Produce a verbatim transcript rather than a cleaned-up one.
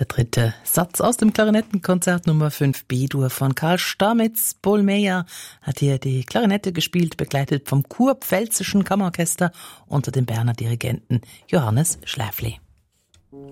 Der dritte Satz aus dem Klarinettenkonzert Nummer fünf B-Dur von Karl Stamitz. Paul Meyer hat hier die Klarinette gespielt, begleitet vom Kurpfälzischen Kammerorchester unter dem Berner Dirigenten Johannes Schläfli.